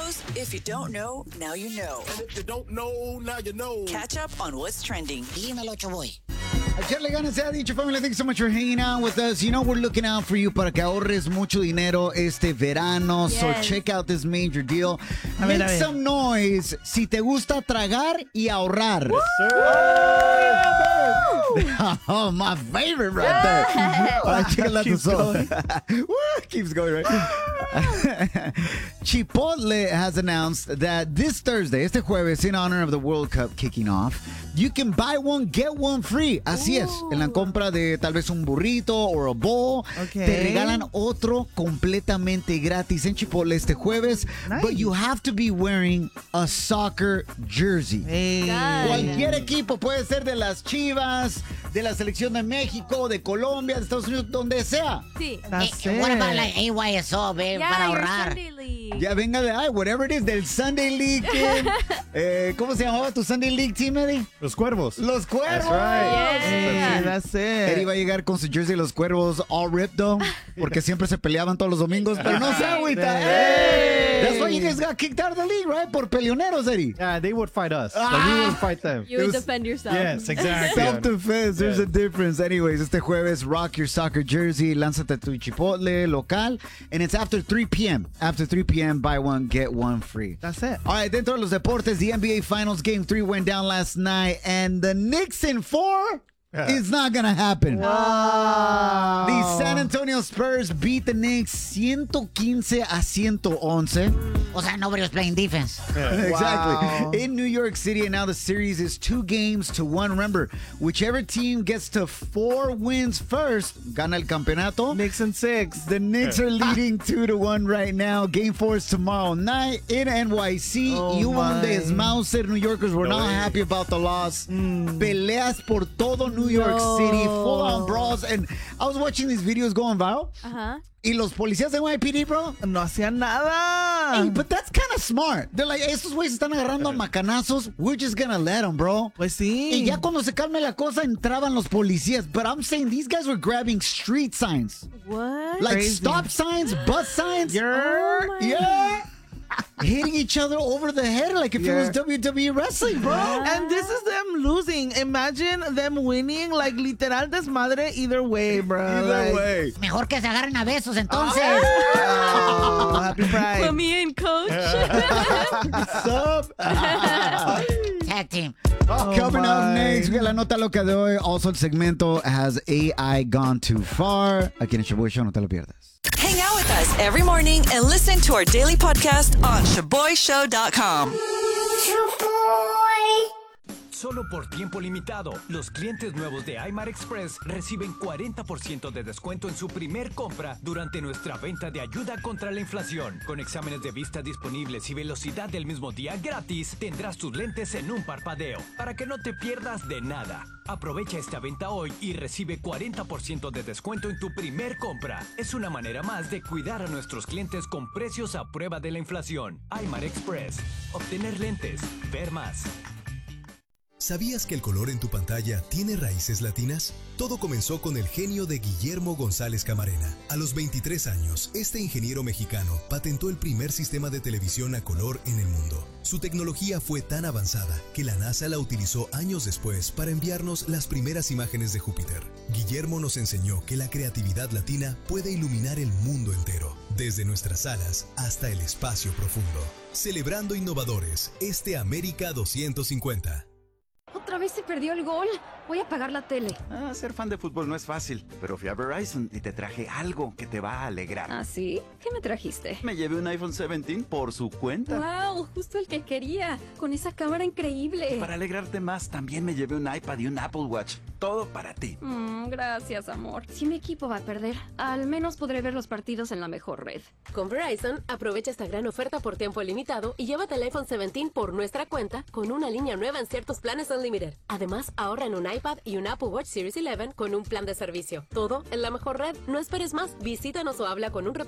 shows, if you don't know, now you know. And if you don't know, now you know. Catch up on what's trending. Dímelo, Choboy. Echarle ganas se ha dicho, family. Thanks so much for hanging out with us. You know, we're looking out for you para que ahorres mucho dinero este verano. Yes. So check out this major deal. Make some noise si te gusta tragar y ahorrar. Oh, my favorite right there. All right, check it out. Keeps going. Keeps going, right? Chipotle has announced that this Thursday, este jueves, in honor of the World Cup kicking off, you can buy one, get one free. Así es. En la compra de tal vez un burrito or a bowl, Okay. te regalan otro completamente gratis en Chipotle este jueves. Nice. But you have to be wearing a soccer jersey. Hey. Cualquier equipo, puede ser de las Chivas, de la selección de México, de Colombia, de Estados Unidos, donde sea. Sí. That's What it. about like AYSO, babe, para your ahorrar? Sunday League. Ya venga de, whatever it is, del Sunday League team. ¿Cómo se llamaba tu Sunday League team, Eddie? Los Cuervos. Los Cuervos. Hey, that's Eddie it. va a llegar con su jersey de los Cuervos all ripped, though, porque siempre se peleaban todos los domingos, pero no se agüita. Hey. That's why you guys got kicked out of the league, right? Por peleoneros, Eddie. Yeah, they would fight us. But we would fight them. You would It was- defend yourself. Yes, exactly. Self-defense, there's a difference. Anyways, este jueves, rock your soccer jersey, lánzate tu Chipotle local, and it's after 3 p.m. After 3 p.m., buy one, get one free. That's it. All right, dentro de los deportes, the NBA Finals Game 3 went down last night, and the Knicks in 4 is not going to happen. Wow. The San Antonio Spurs beat the Knicks 115-111. O sea, nobody's playing defense. Exactly. Wow. In New York City, and now the series is 2-1. Remember, whichever team gets to 4 wins first, gana el campeonato. Knicks and 6. The Knicks are leading 2-1 right now. Game 4 is tomorrow night in NYC. Oh, You won my. this. Mauser, New Yorkers were not happy about the loss. Peleas por todo New York City. Full-on brawls. And I was watching these videos going viral. Uh-huh. Y los policías de NYPD, bro. No hacían nada. Hey, but that's kind of smart. They're like, estos güeyes están agarrando a macanazos. We're just gonna let them, bro. Pues sí. Y ya cuando se calme la cosa, entraban los policías. But I'm saying these guys were grabbing street signs. What? Like Crazy. stop signs, bus signs. Yeah. Yeah. Hitting each other over the head like if it was WWE wrestling, bro. And this is them losing. Imagine them winning, like literal desmadre either way, bro. Either way. Mejor que se agarren a besos, entonces. Oh, happy Put Pride. me in, coach. What's up? Tag team. Coming up my. next, la nota loca de hoy. Also, el segmento Has AI Gone Too Far? Aquí en el Shaboy Show, no te lo pierdas. Hang out with us every morning and listen to our daily podcast on ShaboyShow.com. Solo por tiempo limitado, los clientes nuevos de iMar Express reciben 40% de descuento en su primer compra durante nuestra venta de ayuda contra la inflación. Con exámenes de vista disponibles y velocidad del mismo día gratis, tendrás tus lentes en un parpadeo, para que no te pierdas de nada. Aprovecha esta venta hoy y recibe 40% de descuento en tu primer compra. Es una manera más de cuidar a nuestros clientes con precios a prueba de la inflación. iMar Express. Obtener lentes. Ver más. ¿Sabías que el color en tu pantalla tiene raíces latinas? Todo comenzó con el genio de Guillermo González Camarena. A los 23 años, este ingeniero mexicano patentó el primer sistema de televisión a color en el mundo. Su tecnología fue tan avanzada que la NASA la utilizó años después para enviarnos las primeras imágenes de Júpiter. Guillermo nos enseñó que la creatividad latina puede iluminar el mundo entero, desde nuestras salas hasta el espacio profundo. Celebrando innovadores, este América 250. Otra vez se perdió el gol. Voy a apagar la tele. Ser fan de fútbol no es fácil, pero fui a Verizon y te traje algo que te va a alegrar. ¿Ah, sí? ¿Qué me trajiste? Me llevé un iPhone 17 por su cuenta. ¡Wow! Justo el que quería. Con esa cámara increíble. Para alegrarte más, también me llevé un iPad y un Apple Watch. Todo para ti. Gracias, amor. Si mi equipo va a perder, al menos podré ver los partidos en la mejor red. Con Verizon, aprovecha esta gran oferta por tiempo limitado y llévate el iPhone 17 por nuestra cuenta con una línea nueva en ciertos planes Unlimited. Además, ahorra en un iPad y un Apple Watch Series 11 con un plan de servicio. Todo en la mejor red. No esperes más. Visítanos o habla con un